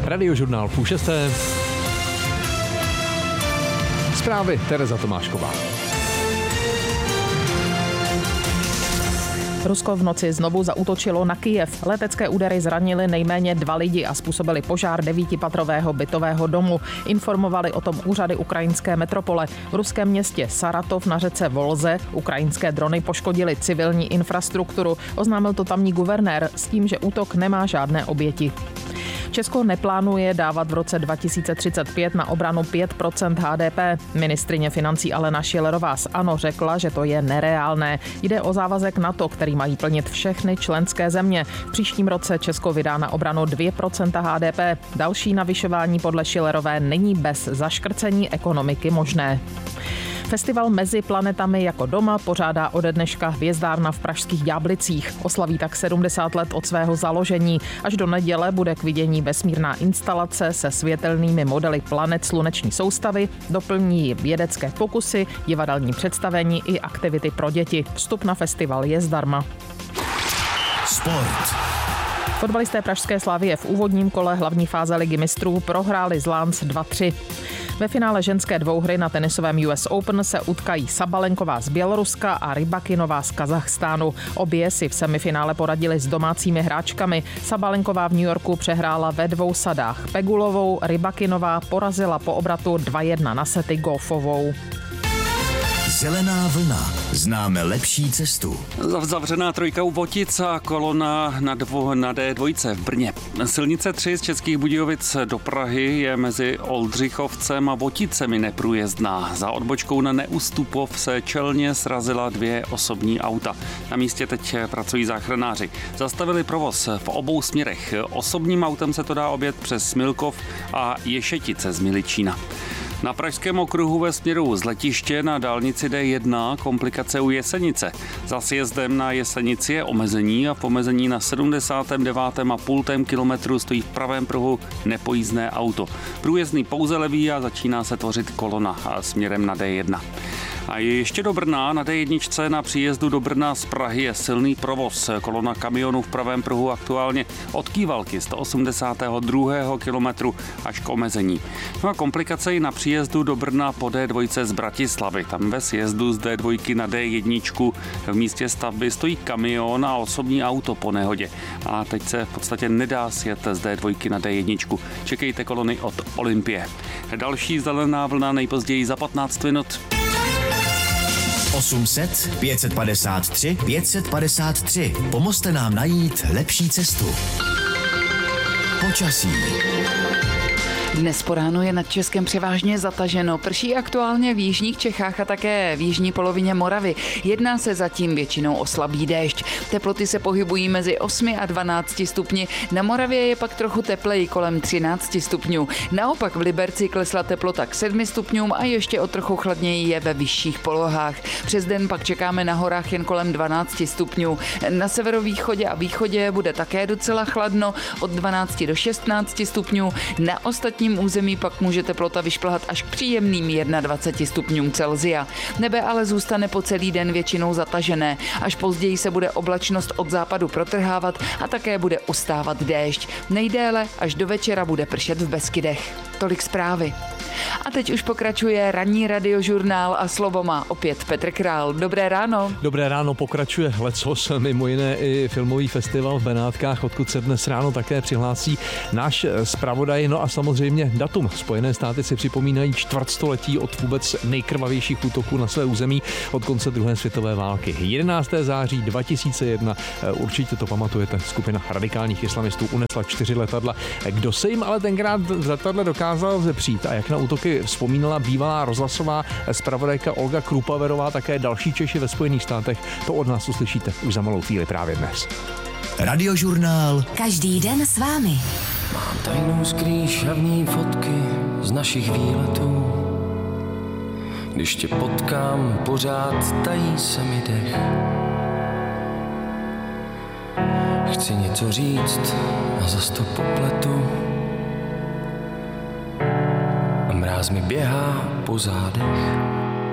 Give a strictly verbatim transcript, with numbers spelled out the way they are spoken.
Radiožurnál půl šesté. Zprávy Tereza Tomášková. Rusko v noci znovu zaútočilo na Kyjev. Letecké údery zranily nejméně dva lidi a způsobili požár devítipatrového bytového domu. Informovali o tom úřady ukrajinské metropole. V ruském městě Saratov na řece Volze ukrajinské drony poškodily civilní infrastrukturu. Oznámil to tamní guvernér s tím, že útok nemá žádné oběti. Česko neplánuje dávat v roce dva tisíce třicet pět na obranu pět procent H D P. Ministryně financí Alena Schillerová z ANO řekla, že to je nereálné. Jde o závazek NATO, který mají plnit všechny členské země. V příštím roce Česko vydá na obranu dvě procenta H D P. Další navyšování podle Schillerové není bez zaškrcení ekonomiky možné. Festival Mezi planetami jako doma pořádá ode dneška Hvězdárna v pražských Ďáblicích. Oslaví tak sedmdesát let od svého založení. Až do neděle bude k vidění vesmírná instalace se světelnými modely planet sluneční soustavy, doplní vědecké pokusy, divadelní představení i aktivity pro děti. Vstup na festival je zdarma. Sport. Fotbalisté pražské Slavie v úvodním kole hlavní fáze Ligy mistrů prohráli z Lans dva tři. Ve finále ženské dvouhry na tenisovém U S Open se utkají Sabalenková z Běloruska a Rybakinová z Kazachstánu. Obě si v semifinále poradili s domácími hráčkami. Sabalenková v New Yorku přehrála ve dvou sadách Pegulovou, Rybakinová porazila po obratu dva jedna na sety Goffovou. Zelená vlna. Známe lepší cestu. Zavřená trojka u Votic a kolona na, dvo, na D dva v Brně. Silnice tři z Českých Budějovic do Prahy je mezi Oldřichovcem a Voticemi neprůjezdná. Za odbočkou na Neustupov se čelně srazila dvě osobní auta. Na místě teď pracují záchranáři. Zastavili provoz v obou směrech. Osobním autem se to dá objet přes Smilkov a Ješetice z Miličína. Na pražském okruhu ve směru z letiště na dálnici D jedna komplikace u Jesenice. Za sjezdem na Jesenici je omezení a v omezení na sedmdesátém devátém a půl kilometru stojí v pravém pruhu nepojízdné auto. Průjezdný pouze levý a začíná se tvořit kolona směrem na D jedna. A je ještě do Brna. Na D jedna na příjezdu do Brna z Prahy je silný provoz. Kolona kamionů v pravém pruhu aktuálně od Kývalky sto osmdesátého druhého kilometru až k omezení. No a komplikace i na příjezdu do Brna po D dva z Bratislavy. Tam ve sjezdu z D dva na D jedna v místě stavby stojí kamion a osobní auto po nehodě. A teď se v podstatě nedá sjet z D dva na D jedna. Čekejte kolony od Olympie. Další zelená vlna nejpozději za patnáct minut. osm set pět set padesát tři pět set padesát tři. Pomozte nám najít lepší cestu. Počasí. Dnes po ránu je nad Českem převážně zataženo. Prší aktuálně v jižních Čechách a také v jižní polovině Moravy. Jedná se zatím většinou o slabý déšť. Teploty se pohybují mezi osmi a dvanácti stupni. Na Moravě je pak trochu tepleji, kolem třinácti stupňů. Naopak v Liberci klesla teplota k sedmi stupňům a ještě o trochu chladněji je ve vyšších polohách. Přes den pak čekáme na horách jen kolem dvanácti stupňů. Na severovýchodě a východě bude také docela chladno, od dvanácti do šestnácti stupňů. Na ostatní území pak může teplota vyšplhat až k příjemným dvaceti jedné stupňům Celsia. Nebe ale zůstane po celý den většinou zatažené. Až později se bude oblačnost od západu protrhávat a také bude ustávat déšť. Nejdéle až do večera bude pršet v Beskydech. Tolik zprávy. A teď už pokračuje ranní radiožurnál a slovo má opět Petr Král. Dobré ráno. Dobré ráno, pokračuje lecos, mimo jiné i filmový festival v Benátkách, odkud se dnes ráno také přihlásí náš zpravodaj. No a samozřejmě datum. Spojené státy si připomínají čtvrtstoletí od vůbec nejkrvavějších útoků na své území od konce druhé světové války. jedenáctého září dva tisíce jedna, určitě to pamatujete, skupina radikálních islamistů unesla čtyři letadla. Kdo se jim ale tenkrát z letadla dokázal vzepřít a jak na útoky vzpomínala bývalá rozhlasová zpravodajka Olga Krupaverová, také další Češi ve Spojených státech, to od nás uslyšíte už za malou chvíli právě dnes. Radiožurnál. Každý den s vámi. Mám tajnou skrýšavní fotky z našich výletů. Když tě potkám, pořád tají se mi dech. Chci něco říct a zas to popletu. A mráz mi běhá po zádech.